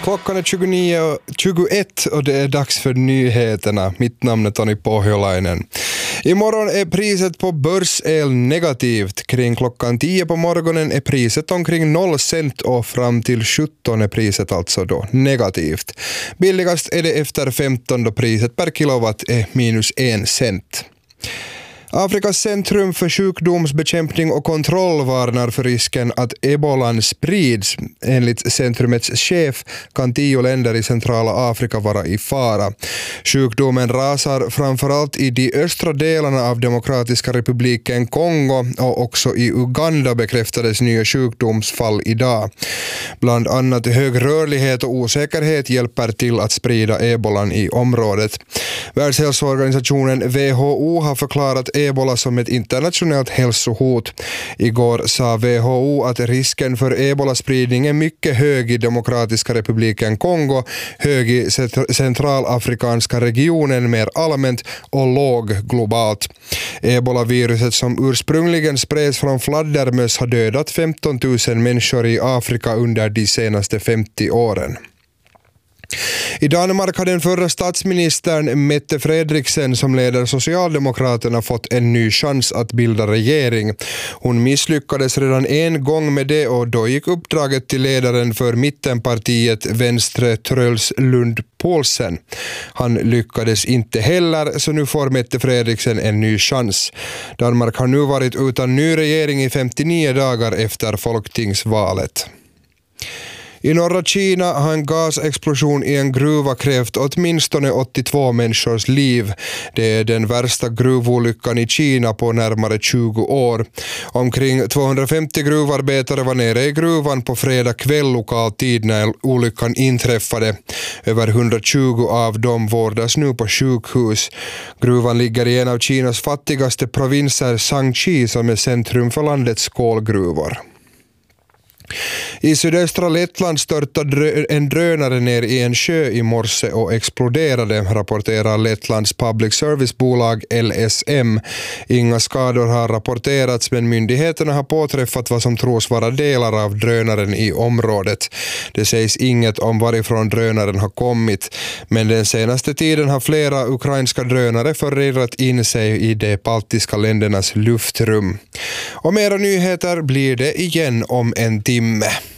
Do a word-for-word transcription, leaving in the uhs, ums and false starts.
Klockan är tjugonio tjugoett och det är dags för nyheterna. Mitt namn är Toni Pohjolainen. Imorgon är priset på börsel negativt. Kring klockan tio på morgonen är priset omkring noll cent och fram till sjutton är priset alltså då negativt. Billigast är det efter femton då priset per kilowatt är minus en cent. Afrikas centrum för sjukdomsbekämpning och kontroll varnar för risken att ebolan sprids. Enligt centrumets chef kan tio länder i centrala Afrika vara i fara. Sjukdomen rasar framförallt i de östra delarna av Demokratiska republiken Kongo och också i Uganda bekräftades nya sjukdomsfall idag. Bland annat hög rörlighet och osäkerhet hjälper till att sprida ebolan i området. Världshälsoorganisationen W H O har förklarat ebola som ett internationellt hälsohot. Igår sa W H O att risken för ebola-spridning är mycket hög i Demokratiska republiken Kongo, hög i centralafrikanska regionen mer allmänt och låg globalt. Ebola-viruset som ursprungligen spreds från fladdermöss har dödat femton tusen människor i Afrika under de senaste femtio åren. I Danmark har den förra statsministern Mette Frederiksen som leder Socialdemokraterna fått en ny chans att bilda regering. Hon misslyckades redan en gång med det och då gick uppdraget till ledaren för mittenpartiet Venstre Truls Lund Poulsen. Han lyckades inte heller, så nu får Mette Frederiksen en ny chans. Danmark har nu varit utan ny regering i femtionio dagar efter folktingsvalet. I norra Kina har en gasexplosion i en gruva krävt åtminstone åttiotvå människors liv. Det är den värsta gruvolyckan i Kina på närmare tjugo år. Omkring tvåhundrafemtio gruvarbetare var nere i gruvan på fredag kväll lokal tid när olyckan inträffade. Över hundratjugo av dem vårdas nu på sjukhus. Gruvan ligger i en av Kinas fattigaste provinser, Sangchi, som är centrum för landets kolgruvor. I sydöstra Lettland störtade en drönare ner i en sjö i morse och exploderade, rapporterar Lettlands public service-bolag L S M. Inga skador har rapporterats, men myndigheterna har påträffat vad som tros vara delar av drönaren i området. Det sägs inget om varifrån drönaren har kommit, men den senaste tiden har flera ukrainska drönare förirrat in sig i de baltiska ländernas luftrum. Och mera nyheter blir det igen om en timme.